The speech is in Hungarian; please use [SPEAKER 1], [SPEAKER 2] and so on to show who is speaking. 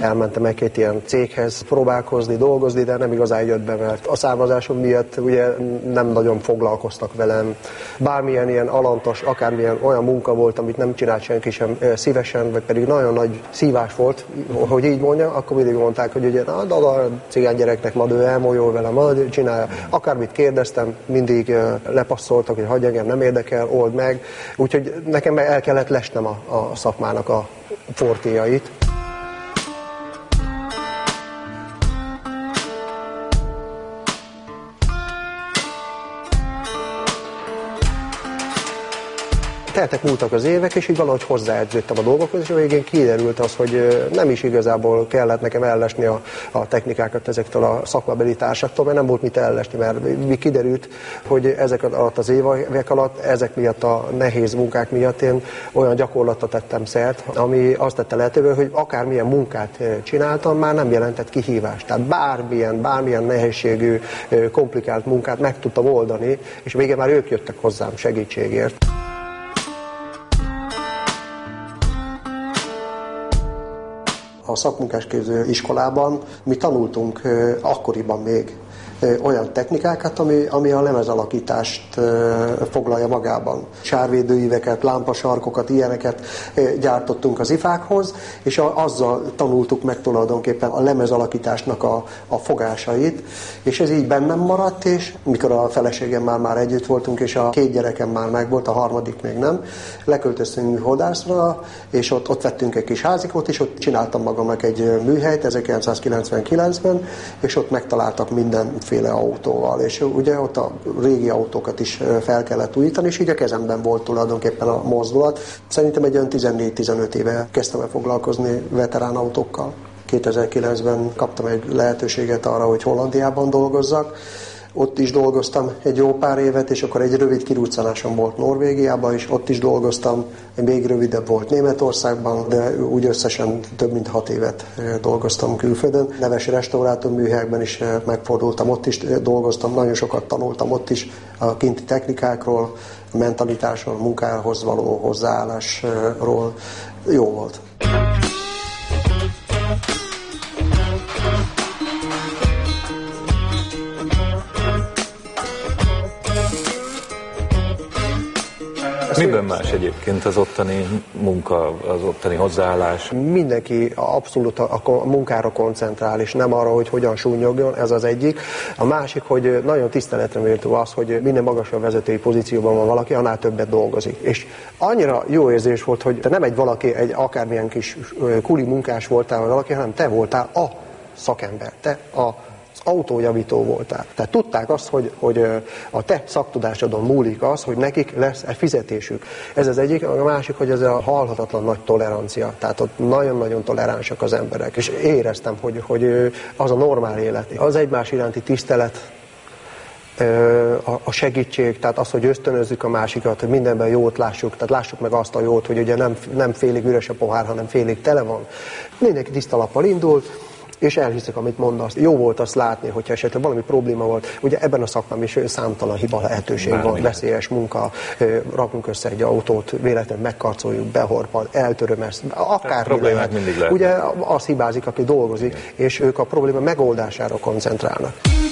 [SPEAKER 1] Elmentem egy-két ilyen céghez próbálkozni, dolgozni, de nem igazán jött be, mert a származásom miatt ugye nem nagyon foglalkoztak velem. Bármilyen ilyen alantas, akármilyen olyan munka volt, amit nem csinált senki sem szívesen, vagy pedig nagyon nagy szívás volt, hogy így mondja, akkor mindig mondták, hogy ugye a cigány gyereknek majd ő elmolyol velem, majd csinálja. Akármit kérdeztem, mindig lepasszoltak, hogy hagyj engem, nem érdekel, old meg. Úgyhogy nekem el kellett lesnem a szakmának a fortéjait. Teltek múltak az évek, és így valahogy hozzáedződtem a dolgokhoz, és a végén kiderült az, hogy nem is igazából kellett nekem ellesni a technikákat ezektől a szakmabeli társaktól, mert nem volt mit ellesni, mert kiderült, hogy ezek alatt az évek alatt, ezek miatt a nehéz munkák miatt én olyan gyakorlatra tettem szert, ami azt tette lehetővé, hogy akármilyen munkát csináltam, már nem jelentett kihívást. Tehát bármilyen nehézségű, komplikált munkát meg tudtam oldani, és végén már ők jöttek hozzám segítségért. A szakmunkásképző iskolában mi tanultunk akkoriban még olyan technikákat, ami a lemezalakítást foglalja magában. Sárvédőíveket, lámpasarkokat, ilyeneket gyártottunk az ifákhoz, és azzal tanultuk meg tulajdonképpen a lemezalakításnak a fogásait, és ez így bennem maradt, és mikor a feleségemmel már együtt voltunk, és a 2 gyerekem már megvolt, a harmadik még nem, leköltöztünk Hodászra, és ott vettünk egy kis házikót, és ott csináltam magamnak egy műhelyt 1999-ben, és ott megtaláltak mindenféle autóval, és ugye ott a régi autókat is fel kellett újítani, és így a kezemben volt tulajdonképpen a mozdulat. Szerintem egy olyan 14-15 éve kezdtem el foglalkozni veterán autókkal. 2009-ben kaptam egy lehetőséget arra, hogy Hollandiában dolgozzak. Ott is dolgoztam egy jó pár évet, és akkor egy rövid kiruccanásom volt Norvégiában, és ott is dolgoztam, még rövidebb volt Németországban, de úgy összesen több mint 6 évet dolgoztam külföldön. Neves restaurátorműhelyekben is megfordultam, ott is dolgoztam, nagyon sokat tanultam ott is a kinti technikákról, a mentalitásról, a munkához való hozzáállásról. Jó volt.
[SPEAKER 2] Miben más egyébként az ottani munka, az ottani hozzáállás?
[SPEAKER 1] Mindenki abszolút a munkára koncentrál, és nem arra, hogy hogyan súnyogjon, ez az egyik. A másik, hogy nagyon tiszteletre méltó az, hogy minden magasabb vezetői pozícióban van valaki, annál többet dolgozik. És annyira jó érzés volt, hogy te nem egy akármilyen kis kuli munkás voltál, vagy valaki, hanem te voltál a szakember, te autójavító voltál. Tehát tudták azt, hogy a te szaktudásodon múlik az, hogy nekik lesz egy fizetésük. Ez az egyik, a másik, hogy ez a halhatatlan nagy tolerancia. Tehát ott nagyon-nagyon toleránsak az emberek. És éreztem, hogy az a normál élet. Az egymás iránti tisztelet, a segítség, tehát az, hogy ösztönözzük a másikat, hogy mindenben jót lássuk, tehát lássuk meg azt a jót, hogy ugye nem félig üres a pohár, hanem félig tele van. Mindenki tiszta lappal indult, és elhiszek, amit mondasz. Jó volt azt látni, hogyha esetleg valami probléma volt. Ugye ebben a szakmában is számtalan hiba lehetőség van, veszélyes munka, rakunk össze egy autót, véletlenül megkarcoljuk, behorpad, eltörömesz, akármi lehet.
[SPEAKER 2] Mindig lehet.
[SPEAKER 1] Ugye az hibázik, aki dolgozik, és ők a probléma megoldására koncentrálnak.